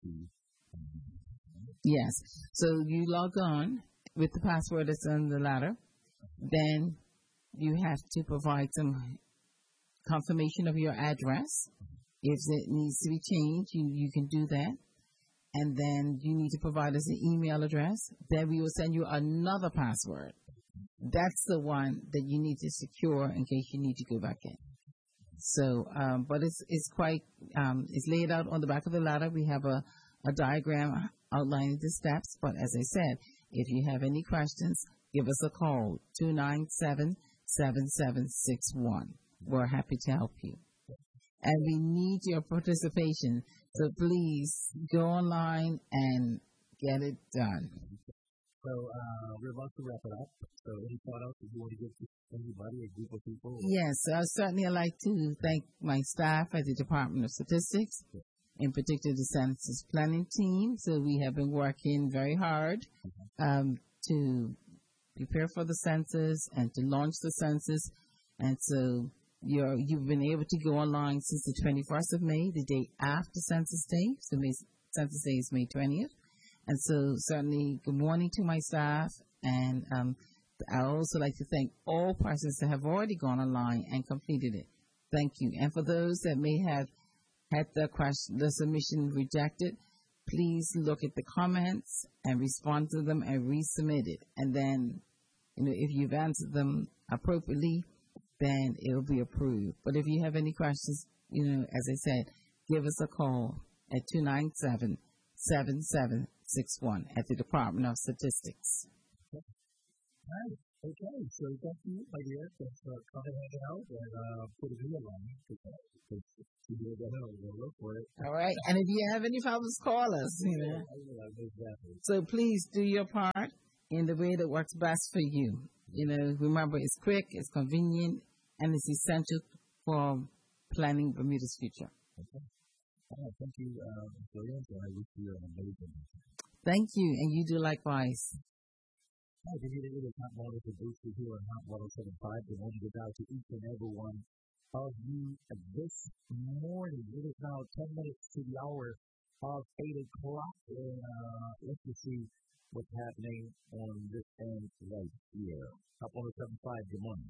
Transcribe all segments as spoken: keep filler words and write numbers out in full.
Yes. So you log on with the password that's on the ladder. Then you have to provide some confirmation of your address. If it needs to be changed, you, you can do that. And then you need to provide us an email address. Then we will send you another password. That's the one that you need to secure in case you need to go back in. So, um, but it's it's quite um, it's laid out on the back of the ladder. We have a, a diagram outlining the steps. But as I said, if you have any questions, give us a call two nine seven, seven seven six one. We're happy to help you. And we need your participation. So please go online and get it done. So uh, we're about to wrap it up. So any shout outs that you want to give to anybody, a group of people? Yes, I certainly would like to thank my staff at the Department of Statistics, in particular the Census Planning Team. So we have been working very hard um, to prepare for the census and to launch the census. And so you're, you've been able to go online since the twenty-first of May, the day after Census Day. So May, Census Day is May twentieth. And so certainly good morning to my staff. And um, I also like to thank all persons that have already gone online and completed it. Thank you. And for those that may have had the question, the submission rejected, please look at the comments and respond to them and resubmit it. And then, you know, if you've answered them appropriately, then it will be approved. But if you have any questions, you know, as I said, give us a call at two nine seven, seven seven six one at the Department of Statistics. Right. Okay. So thank you, my dear, for coming and hanging out and uh, putting me along. We'll look for it. All right. And if you have any problems, call us. You know. Exactly. So please do your part in the way that works best for you. You know, remember, it's quick, it's convenient, and it's essential for planning Bermuda's future. Okay. All right, thank you, uh, Williams, and I wish you an amazing day. Thank you, and you do likewise. Hi, Bermuda, it is Hot Water for Boosted here on Hot Water seven five. We want to get out to each and every one of you this morning. It is now ten minutes to the hour of eight o'clock, and uh, let's just see what's happening on this end right here. Hot Water seven five, good morning.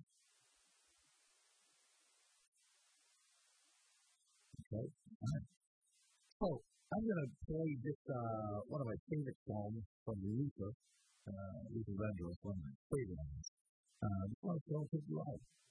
Okay, all right. So, I'm going to play this, uh, one of my favorite songs from Luther, uh, Luther Vandross, one of my favorite ones. Uh, this one's going to take you out.